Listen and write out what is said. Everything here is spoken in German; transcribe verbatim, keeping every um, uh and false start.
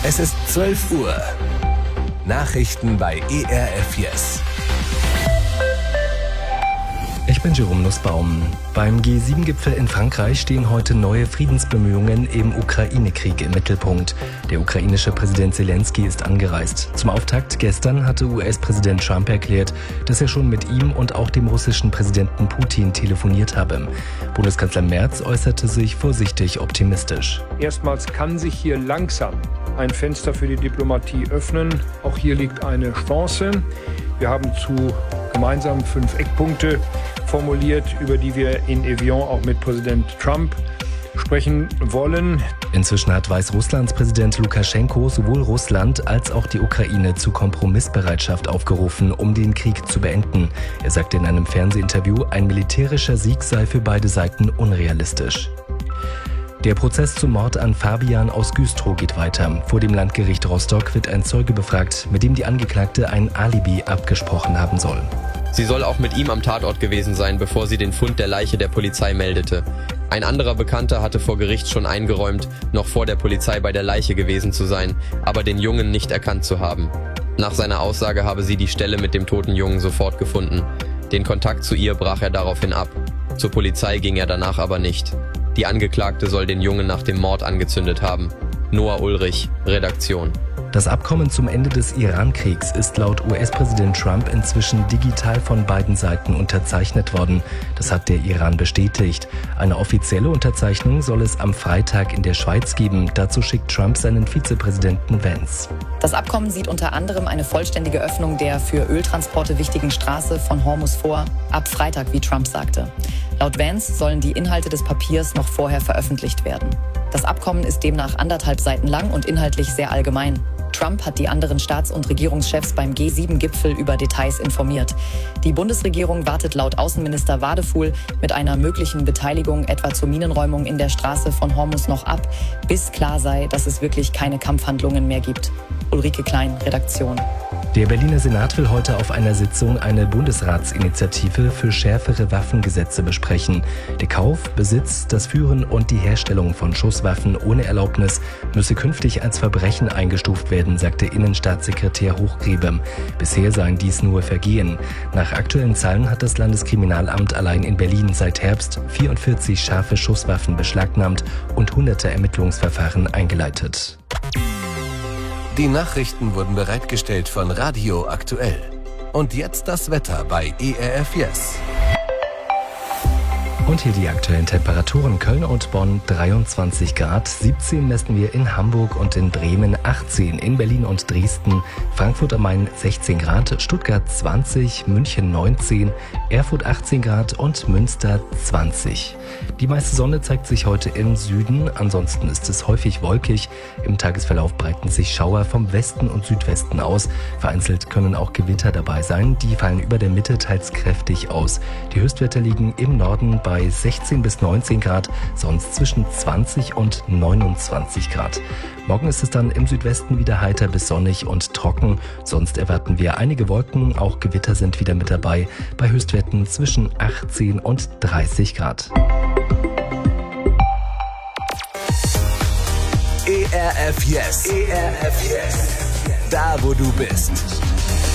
Es ist zwölf Uhr. Nachrichten bei E R F Yes. Ich bin Jerome Nussbaum. Beim G sieben Gipfel in Frankreich stehen heute neue Friedensbemühungen im Ukraine-Krieg im Mittelpunkt. Der ukrainische Präsident Zelensky ist angereist. Zum Auftakt gestern hatte U S-Präsident Trump erklärt, dass er schon mit ihm und auch dem russischen Präsidenten Putin telefoniert habe. Bundeskanzler Merz äußerte sich vorsichtig optimistisch. Erstmals kann sich hier langsam ein Fenster für die Diplomatie öffnen. Auch hier liegt eine Chance. Wir haben zu gemeinsam fünf Eckpunkte formuliert, über die wir in Evian auch mit Präsident Trump sprechen wollen. Inzwischen hat Weißrusslands Präsident Lukaschenko sowohl Russland als auch die Ukraine zu Kompromissbereitschaft aufgerufen, um den Krieg zu beenden. Er sagte in einem Fernsehinterview, ein militärischer Sieg sei für beide Seiten unrealistisch. Der Prozess zum Mord an Fabian aus Güstrow geht weiter. Vor dem Landgericht Rostock wird ein Zeuge befragt, mit dem die Angeklagte ein Alibi abgesprochen haben soll. Sie soll auch mit ihm am Tatort gewesen sein, bevor sie den Fund der Leiche der Polizei meldete. Ein anderer Bekannter hatte vor Gericht schon eingeräumt, noch vor der Polizei bei der Leiche gewesen zu sein, aber den Jungen nicht erkannt zu haben. Nach seiner Aussage habe sie die Stelle mit dem toten Jungen sofort gefunden. Den Kontakt zu ihr brach er daraufhin ab. Zur Polizei ging er danach aber nicht. Die Angeklagte soll den Jungen nach dem Mord angezündet haben. Noah Ulrich, Redaktion. Das Abkommen zum Ende des Iran-Kriegs ist laut U S-Präsident Trump inzwischen digital von beiden Seiten unterzeichnet worden. Das hat der Iran bestätigt. Eine offizielle Unterzeichnung soll es am Freitag in der Schweiz geben. Dazu schickt Trump seinen Vizepräsidenten Vance. Das Abkommen sieht unter anderem eine vollständige Öffnung der für Öltransporte wichtigen Straße von Hormuz vor, ab Freitag, wie Trump sagte. Laut Vance sollen die Inhalte des Papiers noch vorher veröffentlicht werden. Das Abkommen ist demnach anderthalb Seiten lang und inhaltlich sehr allgemein. Trump hat die anderen Staats- und Regierungschefs beim G sieben Gipfel über Details informiert. Die Bundesregierung wartet laut Außenminister Wadefuhl mit einer möglichen Beteiligung etwa zur Minenräumung in der Straße von Hormuz noch ab, bis klar sei, dass es wirklich keine Kampfhandlungen mehr gibt. Ulrike Klein, Redaktion. Der Berliner Senat will heute auf einer Sitzung eine Bundesratsinitiative für schärfere Waffengesetze besprechen. Der Kauf, Besitz, das Führen und die Herstellung von Schusswaffen ohne Erlaubnis müsse künftig als Verbrechen eingestuft werden, sagte Innenstaatssekretär Hochgrebe. Bisher seien dies nur Vergehen. Nach aktuellen Zahlen hat das Landeskriminalamt allein in Berlin seit Herbst vierundvierzig scharfe Schusswaffen beschlagnahmt und hunderte Ermittlungsverfahren eingeleitet. Die Nachrichten wurden bereitgestellt von Radio Aktuell. Und jetzt das Wetter bei E R F Yes. Und hier die aktuellen Temperaturen. Köln und Bonn dreiundzwanzig Grad, siebzehn messen wir in Hamburg und in Bremen, achtzehn in Berlin und Dresden, Frankfurt am Main sechzehn Grad, Stuttgart zwanzig, München neunzehn, Erfurt achtzehn Grad und Münster zwanzig. Die meiste Sonne zeigt sich heute im Süden, ansonsten ist es häufig wolkig. Im Tagesverlauf breiten sich Schauer vom Westen und Südwesten aus. Vereinzelt können auch Gewitter dabei sein, die fallen über der Mitte teils kräftig aus. Die Höchstwerte liegen im Norden bei sechzehn bis neunzehn Grad, sonst zwischen zwanzig und neunundzwanzig Grad. Morgen ist es dann im Südwesten wieder heiter bis sonnig und trocken. Sonst erwarten wir einige Wolken, auch Gewitter sind wieder mit dabei, bei Höchstwerten zwischen achtzehn und dreißig Grad. E R F Yes. E R F Yes. Da, wo du bist.